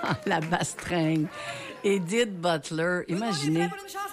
La bastringue. Edith Butler, imaginez.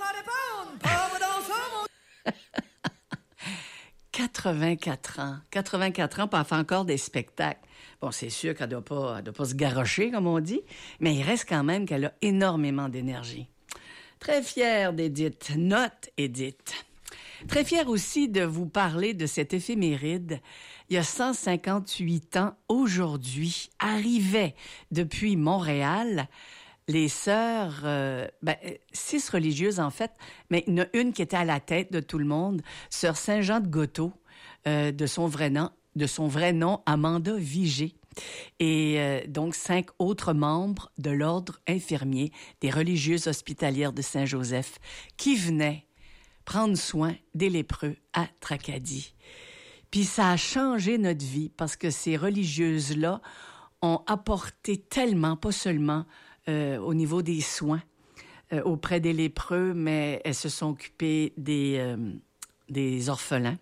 84 ans. 84 ans, puis elle fait encore des spectacles. Bon, c'est sûr qu'elle doit pas se garrocher, comme on dit, mais il reste quand même qu'elle a énormément d'énergie. Très fière d'Edith. Note Edith. Très fière aussi de vous parler de cette éphéméride. Il y a 158 ans, aujourd'hui, arrivait depuis Montréal les sœurs, 6 religieuses en fait, mais il y en a une qui était à la tête de tout le monde, sœur Saint-Jean de Gotteau, de son vrai nom, Amanda Vigée. Et donc 5 autres membres de l'ordre infirmier des religieuses hospitalières de Saint-Joseph qui venaient prendre soin des lépreux à Tracadie. Puis ça a changé notre vie parce que ces religieuses-là ont apporté tellement, pas seulement au niveau des soins auprès des lépreux, mais elles se sont occupées des orphelins,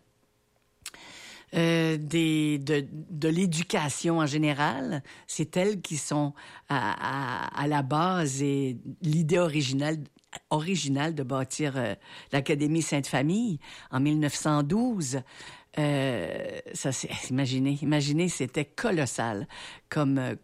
de l'éducation en général. C'est elles qui sont à la base et l'idée originale de bâtir l'Académie Sainte-Famille en 1912. Imaginez, c'était colossal comme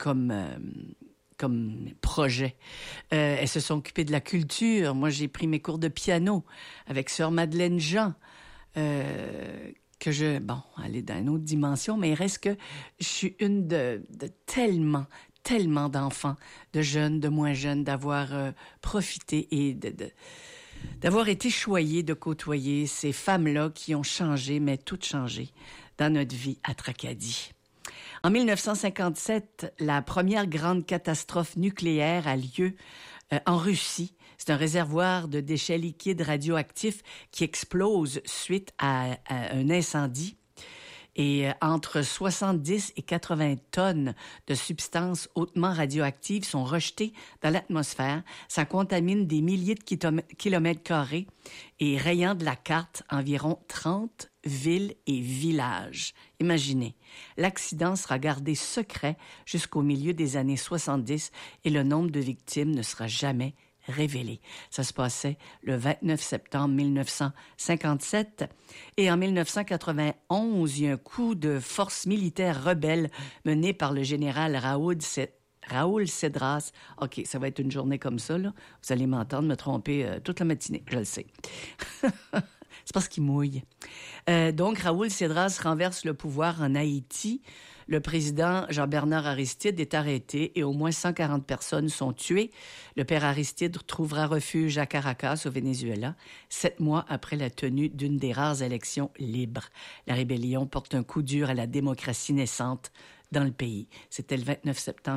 projet. Elles se sont occupées de la culture. Moi, j'ai pris mes cours de piano avec sœur Madeleine Jean, elle est dans une autre dimension, mais il reste que je suis une de tellement d'enfants, de jeunes, de moins jeunes, d'avoir profité et d'avoir été choyés de côtoyer ces femmes-là qui ont changé, mais toutes changé dans notre vie à Tracadie. En 1957, la première grande catastrophe nucléaire a lieu en Russie. C'est un réservoir de déchets liquides radioactifs qui explose suite à un incendie. Et entre 70 et 80 tonnes de substances hautement radioactives sont rejetées dans l'atmosphère. Ça contamine des milliers de kilomètres carrés et rayant de la carte environ 30 villes et villages. Imaginez, l'accident sera gardé secret jusqu'au milieu des années 70 et le nombre de victimes ne sera jamais révélé. Ça se passait le 29 septembre 1957. Et en 1991, il y a un coup de force militaire rebelle mené par le général Raoul Cedras. OK, ça va être une journée comme ça, là. Vous allez m'entendre me tromper toute la matinée, je le sais. C'est parce qu'il mouille. Donc, Raoul Cedras renverse le pouvoir en Haïti. Le président Jean-Bernard Aristide est arrêté et au moins 140 personnes sont tuées. Le père Aristide trouvera refuge à Caracas, au Venezuela, 7 mois après la tenue d'une des rares élections libres. La rébellion porte un coup dur à la démocratie naissante dans le pays. C'était le 29 septembre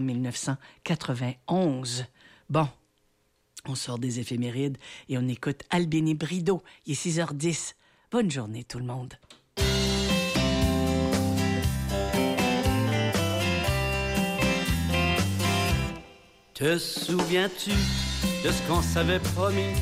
1991. Bon. On sort des éphémérides et on écoute Albéni Brideau. Il est 6h10. Bonne journée tout le monde. Te souviens-tu de ce qu'on s'avait promis